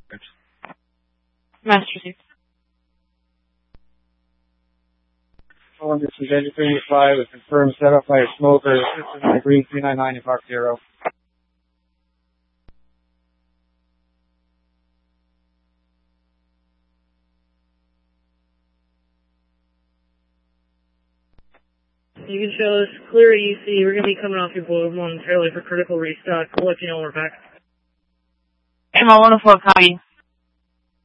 Master 6. This is Engine 35 with confirmed setup by a smoker. This is Green 399 in Park 0. You can show us clear EC. We're going to be coming off your board momentarily for critical restock. We'll let you know when we're back. Emma 104, copy.